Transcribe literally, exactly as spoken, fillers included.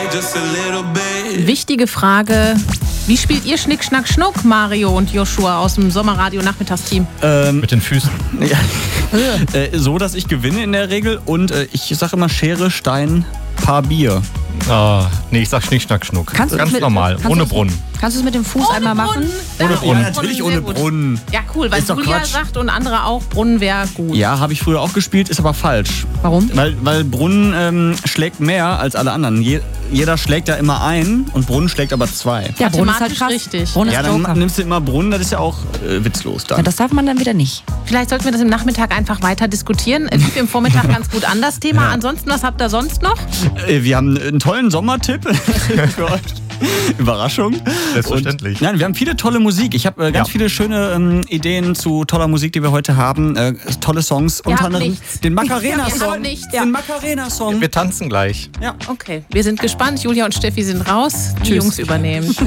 Wichtige Frage. Wie spielt ihr Schnick, Schnack, Schnuck, Mario und Joshua aus dem Sommerradio-Nachmittagsteam? Ähm, Mit den Füßen. Ja. äh, so, dass ich gewinne in der Regel und äh, ich sage immer Schere, Stein, Paar Bier. Ah, nee, ich sag Schnick, Schnack, Schnuck. Kannst du Ganz mit, normal, ohne du, Brunnen. Kannst du es mit dem Fuß Ohne einmal Brunnen. machen? Ohne Brunnen. Ja, natürlich ohne Brunnen. Ja, cool, weil Ist doch Julia Quatsch. sagt und andere auch, Brunnen wäre gut. Ja, habe ich früher auch gespielt, ist aber falsch. Warum? Weil, weil Brunnen ähm, schlägt mehr als alle anderen. Je, jeder schlägt ja immer ein und Brunnen schlägt aber zwei. Ja, Brunnen ist halt Mathematisch krass. richtig. Brunnen Ja, ist dann Joker. nimmst du immer Brunnen, das ist ja auch äh, witzlos dann. Ja, das darf man dann wieder nicht. Vielleicht sollten wir das im Nachmittag einfach weiter diskutieren. Es lief im Vormittag ganz gut an das Thema. Ja. Ansonsten, was habt ihr sonst noch? Äh, wir haben einen tollen Sommertipp für euch. Überraschung. Selbstverständlich. Und, nein, wir haben viele tolle Musik. Ich habe äh, ganz Ja. viele schöne ähm, Ideen zu toller Musik, die wir heute haben. Äh, tolle Songs, Ihr unter habt anderem nichts. den Ihr Macarena-Song. habt nichts. Den Macarena-Song. Wir tanzen gleich. Ja. Okay, wir sind gespannt. Julia und Steffi sind raus. Die Tschüss. Jungs übernehmen.